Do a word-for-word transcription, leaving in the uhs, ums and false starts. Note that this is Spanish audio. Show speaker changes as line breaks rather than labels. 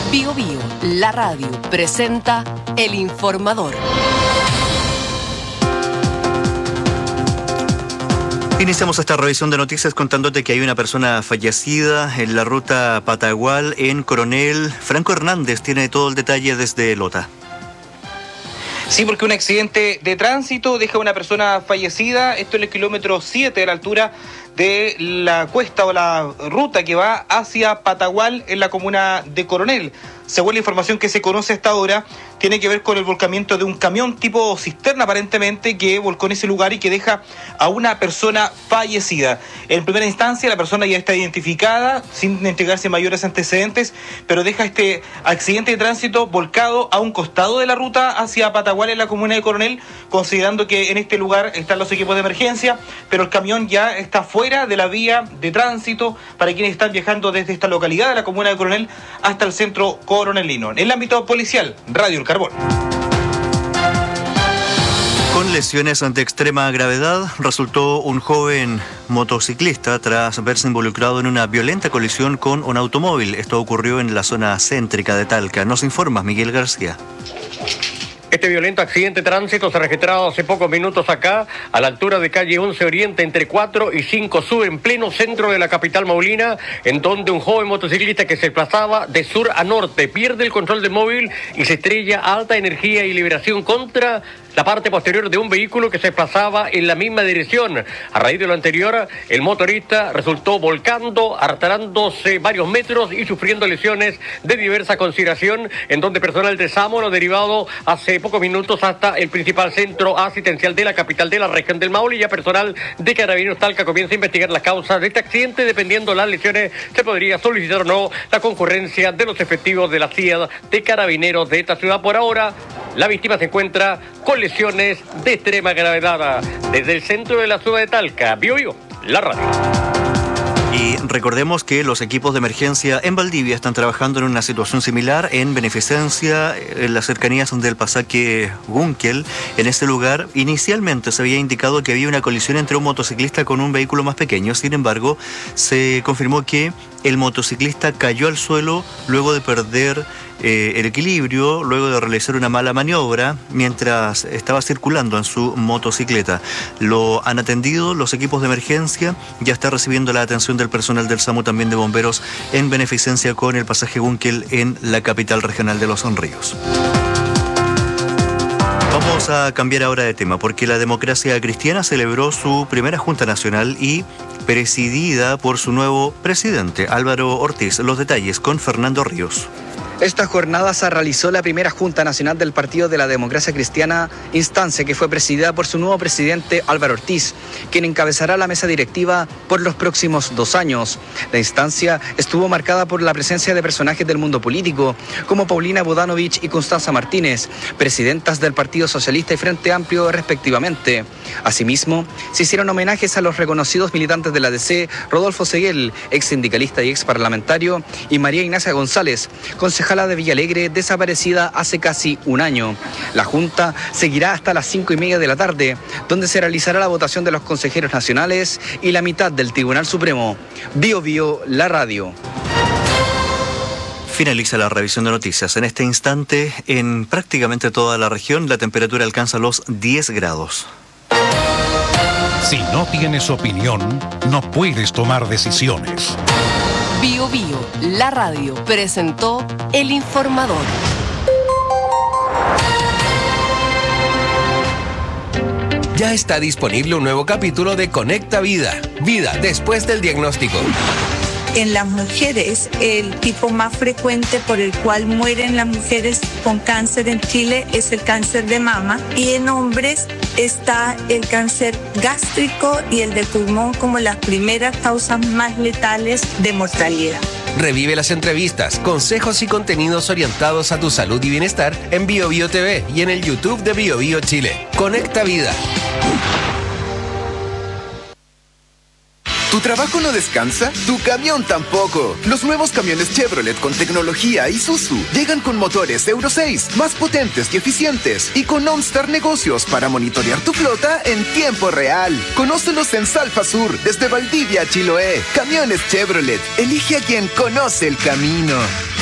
Bio Bio, la radio, presenta El Informador.
Iniciamos esta revisión de noticias contándote que hay una persona fallecida en la ruta Patagual en Coronel. Franco Hernández tiene todo el detalle desde Lota.
Sí, porque un accidente de tránsito deja a una persona fallecida. Esto en el kilómetro siete, a la altura de la cuesta o la ruta que va hacia Patagual en la comuna de Coronel. Según la información que se conoce hasta ahora, tiene que ver con el volcamiento de un camión tipo cisterna aparentemente que volcó en ese lugar y que deja a una persona fallecida. En primera instancia la persona ya está identificada sin entregarse mayores antecedentes, pero deja este accidente de tránsito volcado a un costado de la ruta hacia Patagual en la comuna de Coronel, considerando que en este lugar están los equipos de emergencia, pero el camión ya está fuera de la vía de tránsito para quienes están viajando desde esta localidad de la comuna de Coronel hasta el centro coronelino. En el ámbito policial, Radio El Carbón.
Con lesiones de extrema gravedad, resultó un joven motociclista tras verse involucrado en una violenta colisión con un automóvil. Esto ocurrió en la zona céntrica de Talca. Nos informa Miguel García.
Este violento accidente de tránsito se ha registrado hace pocos minutos acá, a la altura de calle once Oriente, entre cuatro y cinco Sur, en pleno centro de la capital maulina, en donde un joven motociclista que se desplazaba de sur a norte pierde el control del móvil y se estrella a alta energía y liberación contra la parte posterior de un vehículo que se desplazaba en la misma dirección. A raíz de lo anterior, el motorista resultó volcando, arrastrándose varios metros y sufriendo lesiones de diversa consideración, en donde personal de SAMO lo derivado hace pocos minutos hasta el principal centro asistencial de la capital de la región del Maule, y ya personal de Carabineros Talca comienza a investigar las causas de este accidente. Dependiendo de las lesiones, se podría solicitar o no la concurrencia de los efectivos de la C I A de Carabineros de esta ciudad. Por ahora, la víctima se encuentra con lesiones de extrema gravedad. Desde el centro de la ciudad de Talca, Bio Bio, la radio.
Y recordemos que los equipos de emergencia en Valdivia están trabajando en una situación similar en Beneficencia, en las cercanías del pasaje Gunkel. En este lugar, inicialmente se había indicado que había una colisión entre un motociclista con un vehículo más pequeño. Sin embargo, se confirmó que el motociclista cayó al suelo luego de perder eh, el equilibrio, luego de realizar una mala maniobra mientras estaba circulando en su motocicleta. Lo han atendido los equipos de emergencia, ya está recibiendo la atención del personal del SAMU, también de bomberos, en Beneficencia con el pasaje Gunkel en la capital regional de Los Ríos. Vamos a cambiar ahora de tema porque la Democracia Cristiana celebró su primera Junta Nacional y presidida por su nuevo presidente, Álvaro Ortiz. Los detalles con Fernando Ríos.
Esta jornada se realizó la primera Junta Nacional del Partido de la Democracia Cristiana, instancia que fue presidida por su nuevo presidente Álvaro Ortiz, quien encabezará la mesa directiva por los próximos dos años. La instancia estuvo marcada por la presencia de personajes del mundo político, como Paulina Bodanovich y Constanza Martínez, presidentas del Partido Socialista y Frente Amplio respectivamente. Asimismo, se hicieron homenajes a los reconocidos militantes de la D C, Rodolfo Seguel, ex sindicalista y ex parlamentario, y María Ignacia González, concejal de Villalegre, desaparecida hace casi un año. La Junta seguirá hasta las cinco y media de la tarde, donde se realizará la votación de los consejeros nacionales y la mitad del Tribunal Supremo. Bio Bio, la radio.
Finaliza la revisión de noticias. En este instante, en prácticamente toda la región, la temperatura alcanza los diez grados.
Si no tienes opinión, no puedes tomar decisiones.
Bio Bio, la radio, presentó El Informador.
Ya está disponible un nuevo capítulo de Conecta Vida. Vida después del diagnóstico.
En las mujeres, el tipo más frecuente por el cual mueren las mujeres con cáncer en Chile es el cáncer de mama, y en hombres está el cáncer gástrico y el de pulmón como las primeras causas más letales de mortalidad.
Revive las entrevistas, consejos y contenidos orientados a tu salud y bienestar en Bio Bio T V y en el YouTube de Bio Bio Chile. Conecta Vida.
¿Tu trabajo no descansa? Tu camión tampoco. Los nuevos camiones Chevrolet con tecnología Isuzu llegan con motores Euro seis, más potentes y eficientes, y con OnStar Negocios para monitorear tu flota en tiempo real. Conócelos en Salfa Sur, desde Valdivia a Chiloé. Camiones Chevrolet. Elige a quien conoce el camino.